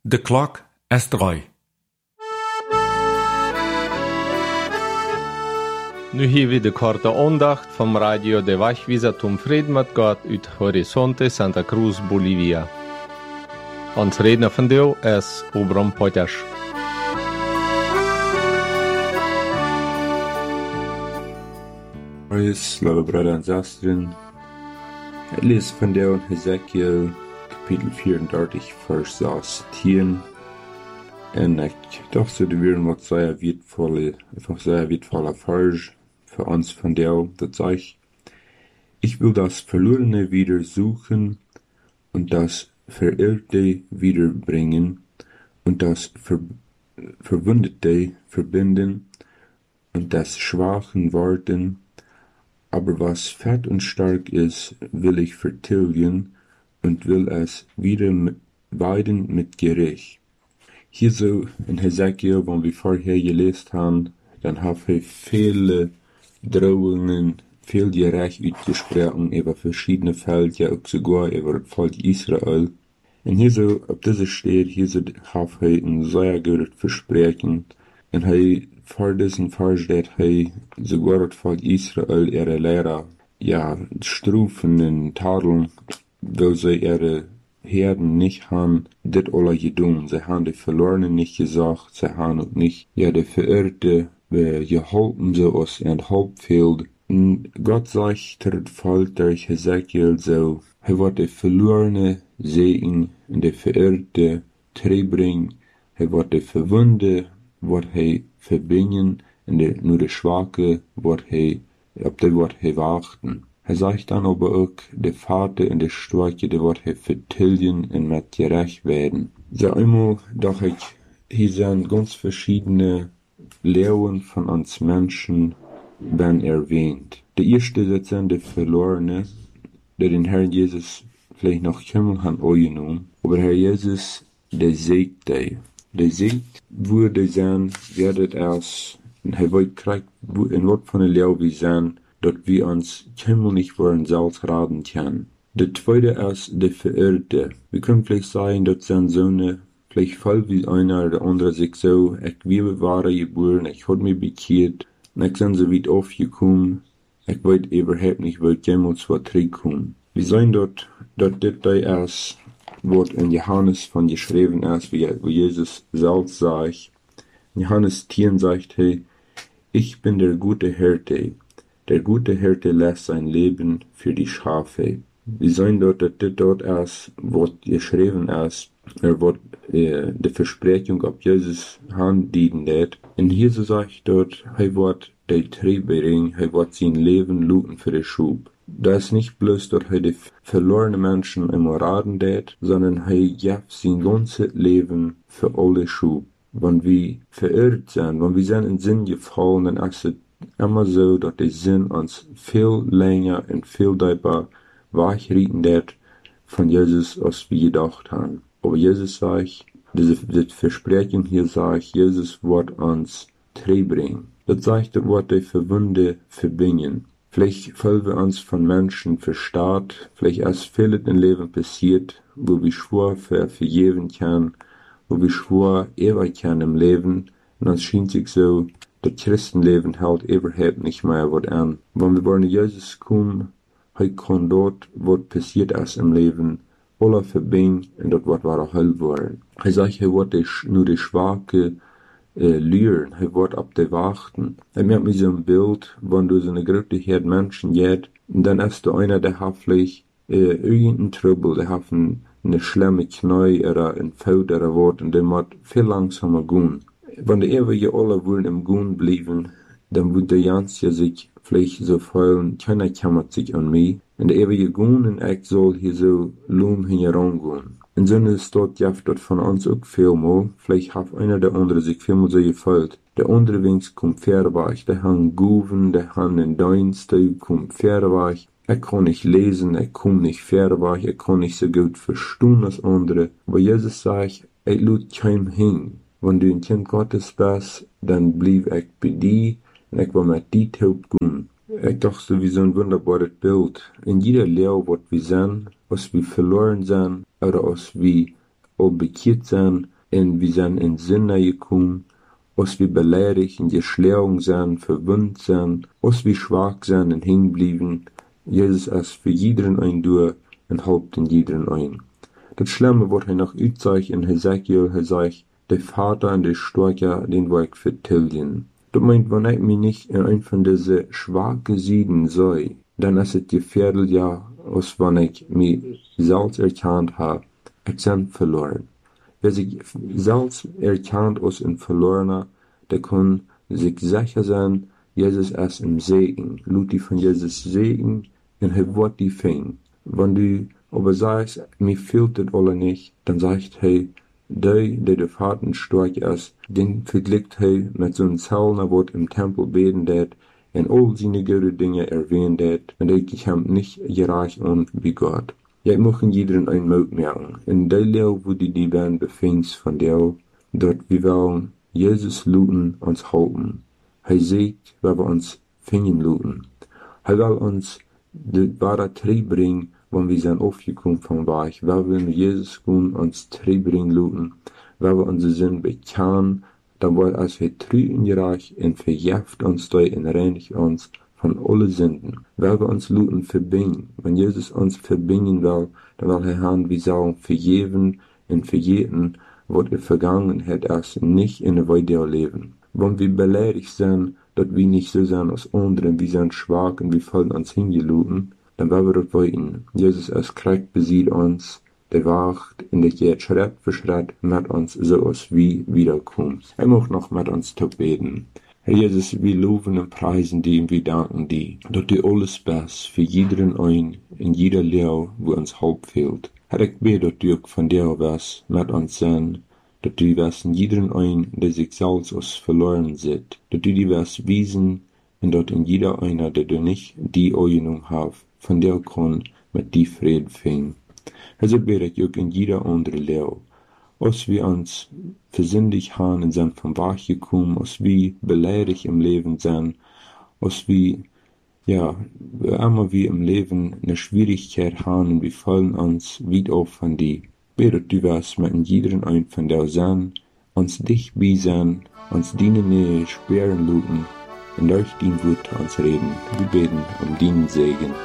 De klok is 3. Nu hier weer de korte aandacht van Radio de Wegwijzer zum Frieden met God uit Horizonte Santa Cruz, Bolivia. Ons redner van deel is Obram Potters. Praise, lieve broeder en zusteren. Het lees van deel in Hesekiel, kapitel 34, vers 16. En ik dacht zo de weer wat zeer wertvolle vers für uns von der, das sagt, ich will das Verlorene wieder suchen und das Verirrte wiederbringen und das Verwundete verbinden und das Schwachen warten, aber was fett und stark ist, will ich vertilgen und will es wieder weiden mit Gericht. Hier so in Hesekiel, wo wir vorher gelesen haben, dann haben wir viele Drohungen, viel Gericht ausgesprochen über verschiedene Fälle, ja auch sogar über das Volk Israel. Und hier so, auf dieser steht, hier so haben wir ein sehr gutes Versprechen. Und hier vor diesem Fall steht, sogar das Volk Israel ihre Lehrer, ja, strufen und tadeln, weil sie ihre Herden nicht haben, das alle getan. Sie haben die Verlorenen nicht gesagt, sie haben auch nicht, ja, die Verirrte, geholfen so aus ihrem Hauptfeld. Und Gott sagt, das Volk durch Hesekiel so, wird die Verlorene sehen und die Verirrte bringen, wird die Verwunde, wird verbinden, und nur die Schwache, auf die wird warten. Sagt dann aber auch, der Vater und der Starke, der wird vertilgen und mit gerecht werden. So einmal, doch hier sind ganz verschiedene Lehren von uns Menschen werden erwähnt. Der erste, das sind die Verlorene, der den Herrn Jesus vielleicht noch Himmel haben angenommen, aber Herr Jesus, der siegt die. Der siegt, würde sein, werdet erst, und er wird kriegt, in Wort von der Lehre wie sein, dass wir uns Himmel nicht wollen selbst raten können. Der zweite ist der Verirrte. Wir können vielleicht sagen, dass sind so eine, vielleicht voll wie einer oder andere sich so, ich war geboren, ich hab mich bekehrt, und ich bin so weit aufgekommen, ich weiß überhaupt nicht, wo ich jemals zurückkommen. Wir sehen dort, dass das erst, was in Johannes von geschrieben ist, wie Jesus selbst sagt. In Johannes 10 sagt ich bin der gute Hirte. Der gute Hirte lässt sein Leben für die Schafe. Wir sehen dort, dass das dort ist, was geschrieben ist, was die Versprechung auf Jesus handdienen wird. Und hier so sagt dort, wird die Trieb bringen, wird sein Leben looten für die Schub. Da ist nicht bloß, dass die verlorenen Menschen immer raten wird, sondern gibt sein ganzes Leben für alle Schub. Wenn wir verirrt sind, wenn wir sind in Sinn gefallen, dann ist es immer so, dass der Sinn uns viel länger und viel tiefer wachrieten wird von Jesus, als wir gedacht haben. Aber Jesus sagt, das Versprechen hier sagt, Jesus wird uns treu bringen. Das sagt, er wird die Verwunde verbinden. Vielleicht wollen wir uns von Menschen verstaat, vielleicht ist vieles im Leben passiert, wo wir schwor vergeben können, wo wir schwor ewig können im Leben, und es scheint sich so, das Christenleben hält überhaupt nicht mehr was an. Wenn wir wollen Jesus kommen, kann dort, was passiert ist im Leben, alle verbinden, und dort wird wahre Hölle werden. Sagt, wird nur die Schwache lehren, wird ab der warten. Merkt mir so ein Bild, wenn du so eine große Herde Menschen geht, und dann ist da einer, der hat vielleicht irgendeinen Trouble, der hat eine schlimme Knie oder ein Fout oder was, und der muss viel langsamer gehen. Wenn die ewige alle wollen im Gehen bleiben, dann wird der Ganze sich vielleicht so fühlen, keiner kümmert sich an mich. Und der ewige Gehen, und ich soll hier so loom herangehen. In so einer Stadt jaft dort von uns auch vielmal, vielleicht hat einer der andere sich vielmal so gefühlt. Der andere wenigstens kommt Pferdeweg, der haben Guven, der haben einen Dienst, der kommt Pferdeweg. Ich kann nicht lesen, ich komme nicht Pferdeweg, ich kann nicht so gut verstehen als andere. Aber Jesus sagt, ich lud keinem hin. Wenn du ein Kind Gottes bist, dann bleib ich bei dir, und ich will mit dir taub gehen. Ich dachte, wie so ein wunderbares Bild. In jeder Lehre, was wir sind, was wir verloren sind, oder was wir all bekehrt sind, en wie zijn in Sinne gekommen, als wir beleidigt en geschlagen zijn, verwund zijn, als wir schwach zijn en hingeblieben, Jesus is für jeden ein door en helpt in jeden ein. Dat Schlimme wordt hij nog uitzeigt in Hesekiel, hij zegt, der Vater en de Stärker, den wil ik vertilgen. Dat meint, wanneer ik mich nicht in een van deze schwache Sieden sei, dann ist het gefährlich, ja, als wanneer ik mich selbst erkannt habe, ik ben verloren. Wer sich selbst erkannt als ein Verlorener, der kann sich sicher sein, Jesus ist im Segen. Lut die von Jesus Segen und er wird die fing. Wenn du aber sagst, mir fehlt das alle nicht, dann sagt er, der Vater stark ist, den vergleicht er mit so einem Zellner, was im Tempel beten wird, und all seine guten Dinge erwähnt wird, und ich habe nicht gereicht an wie Gott. Jij mag iedereen een moed maken. In de leeuw wo die band bevindt van jou, dat we willen Jezus looten ons helpen. Hij zegt, waar we ons vinden looten. Hij wil ons de ware terugbrengen, wanneer we zijn afgekomen van weg. Waar we Jezus kunnen ons terugbrengen looten. Waar we onze zin bekennen, dan wordt als hij terug in je reich en vergeeft ons door en reinigt ons van alle Sünden, weil wir uns looten verbinden. Wenn Jesus uns verbinden will, dann will er haben, wir sollen vergeben und vergeten, was vergangen hat, als nicht in der Weide leben. Wenn wir beleidigt sind, dass wir nicht so sind als anderen, wir sind schwach und wir fallen uns hingelooten, dann wollen wir das weiten. Jesus als Christ besiegt uns, der wacht und der geht Schritt für Schritt mit uns, so als wie wiederkommt. Er mag noch mit uns zu beten. Herr Jesus, wir loben und preisen dich und wir danken dir, dass du alles bist für jeden ein, in jeder Lehre, wo uns Halt fehlt. Herr, ich bete, dass du von dir was mit uns sein, dass du was in jeden ein, der sich selbst als verloren sieht, dass du dir was wiesen und dass in jeder einer, der du nicht die Augenung hast, von dir kann mit dir Frieden finden. Herr, so bete ich auch in jeder andere Lehre. Als wir uns versündigt haben und sind vom Weg gekommen, als wir beleidigt im Leben sind, als wir, ja, immer wie im Leben eine Schwierigkeit haben und wir fallen uns wieder auf von dir. Bete du was mit jedem ein von der sein, uns dich bei sein, uns deine Nähe sperren luten und durch dein Wort uns reden. Wir beten um deinen Segen.